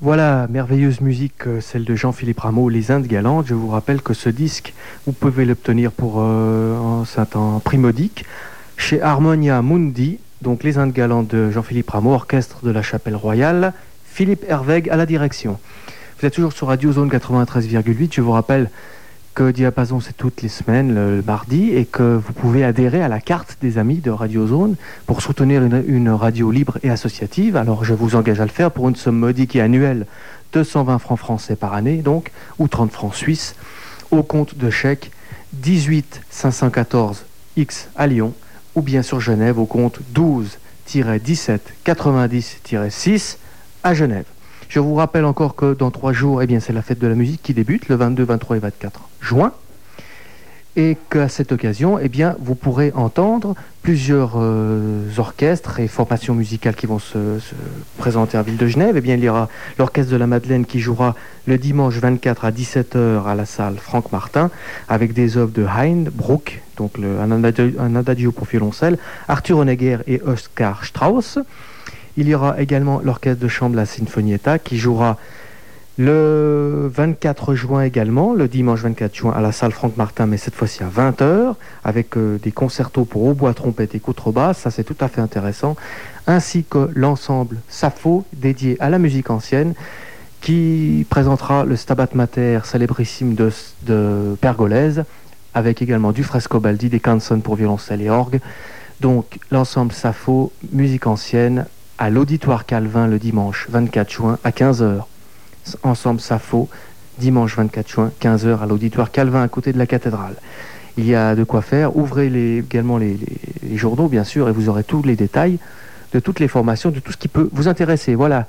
Voilà, merveilleuse musique, celle de Jean-Philippe Rameau, Les Indes Galantes. Je vous rappelle que ce disque, vous pouvez l'obtenir pour un prix modique chez Harmonia Mundi, donc Les Indes Galantes de Jean-Philippe Rameau, orchestre de la Chapelle Royale, Philippe Hervègue à la direction. Vous êtes toujours sur Radio Zone 93,8. Je vous rappelle que Diapason, c'est toutes les semaines, le mardi, et que vous pouvez adhérer à la carte des amis de Radio Zone pour soutenir une radio libre et associative. Alors, je vous engage à le faire pour une somme modique et annuelle, 220 francs français par année, donc, ou 30 francs suisses, au compte de chèque 18 514 X à Lyon, ou bien sur Genève, au compte 12-17 90-6 à Genève. Je vous rappelle encore que dans 3 jours, eh bien, c'est la fête de la musique qui débute, le 22, 23 et 24 juin. Et qu'à cette occasion, eh bien, vous pourrez entendre plusieurs orchestres et formations musicales qui vont se présenter à Ville de Genève. Eh bien, il y aura l'Orchestre de la Madeleine qui jouera le dimanche 24 à 17h à la salle Franck Martin, avec des œuvres de Hein, Bruch, donc un adagio pour violoncelle, Arthur Honegger et Oskar Strauss. Il y aura également l'orchestre de chambre La Sinfonietta qui jouera le 24 juin également, le dimanche 24 juin à la salle Franck Martin, mais cette fois-ci à 20h, avec des concertos pour hautbois, trompette et contrebasse, ça c'est tout à fait intéressant, ainsi que l'ensemble Sappho dédié à la musique ancienne, qui présentera le Stabat Mater célébrissime de Pergolèse, avec également du Frescobaldi, des canzoni pour violoncelle et orgue. Donc l'ensemble Sappho, musique ancienne, à l'Auditoire Calvin le dimanche 24 juin à 15h. Ensemble Sappho, dimanche 24 juin, 15h à l'Auditoire Calvin à côté de la cathédrale. Il y a de quoi faire. Ouvrez également les journaux, bien sûr, et vous aurez tous les détails de toutes les formations, de tout ce qui peut vous intéresser. Voilà.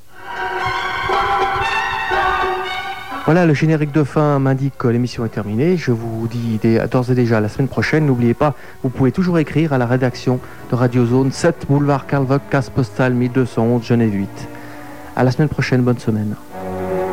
Voilà, le générique de fin m'indique que l'émission est terminée. Je vous dis d'ores et déjà la semaine prochaine. N'oubliez pas, vous pouvez toujours écrire à la rédaction de Radio Zone, 7 boulevard Karl Vogt, case postale 1211, Genève 8. À la semaine prochaine, bonne semaine.